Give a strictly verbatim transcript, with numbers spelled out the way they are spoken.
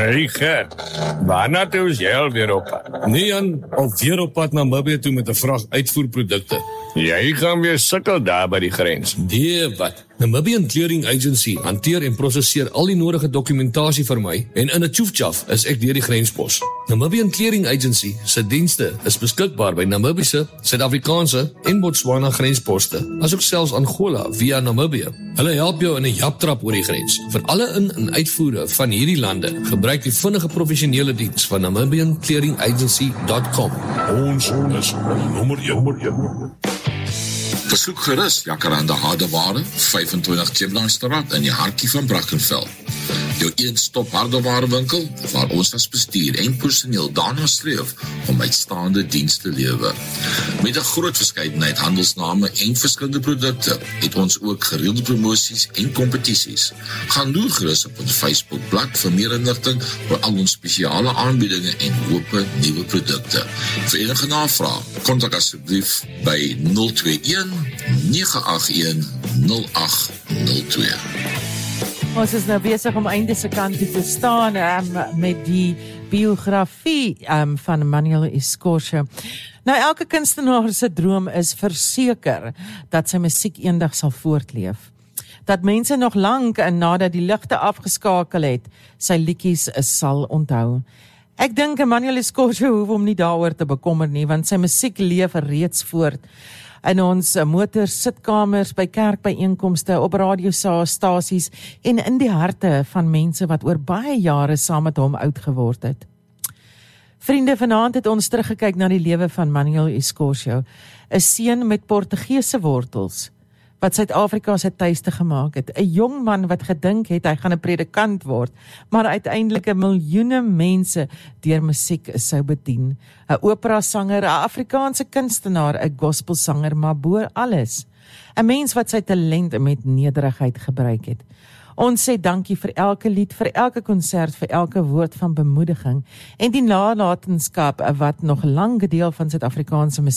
Hey Gert, waarna toe is jy alweer op pad? Nee Jan, alweer op pad na Namibië toe met 'n vrag uitvoerprodukte. Jy gaan weer sukkel daar by die grens. Nee, wat? Namibian Clearing Agency hanteer en prosesseer al die nodige dokumentasie vir my en in 'n tjoefjaf is ek deur die grenspos. Namibian Clearing Agency se dienste is beskikbaar by Namibiese, Suid-Afrikaanse en Botswana grensposte, asook selfs Angola via Namibië. Hulle help jou in 'n japtrap oor die grens. Vir alle in- en uitvoere van hierdie lande, gebruik die vinnige professionele diens van namibian clearing agency dot com. Ons is nommer een. Besoek gerus Jacaranda Hardeware, vyfentwintig Chiplandstraat in die hartjie van Brackenfell. Jou een-stop hardewarewinkel waar ons as bestuur en personeel daarna streef om uitstaande diens te lewer. Met 'n groot verskeidenheid handelsname en verskillende produkte het ons ook gereelde promosies en kompetisies. Gaan loer gerus op ons Facebookblad vir meer inligting oor al ons spesiale aanbiedinge en hoope nuwe produkte. Vir enige navraag, kontak asseblief by nul twee een nege agt een nul agt nul twee. Ons is nou besig om einde se kant te staan um, met die biografie um, van Manuel Escorcio. Nou, elke kunstenaar se droom is verseker dat sy musiek eendag sal voortleef. Dat mense nog lank en nadat die ligte afgeskakel het, sy liedjies sal onthou. Ek dink Manuel Escorcio hoef hom nie daaroor te bekommer nie, want sy musiek leef reeds voort in ons motors, sitkamers, by kerkbyeenkomste, op radiostasies en in die harte van mense wat oor baie jare saam met hom oud geword het. Vriende, vanaand het ons teruggekyk na die lewe van Manuel Escorcio, 'n seun met Portugese wortels, wat Suid-Afrika se tuiste gemaak het. 'n Jong man wat gedink het hy gaan 'n predikant word, maar uiteindelik 'n miljoene mense deur musiek sou bedien. 'n Opera-sanger, 'n Afrikaanse kunstenaar, 'n gospelsanger, maar bo alles 'n mens wat sy talent met nederigheid gebruik het. Ons sê dankie vir elke lied, vir elke konsert, vir elke woord van bemoediging en die nalatenskap wat nog lank deel van Suid-Afrikaanse musiek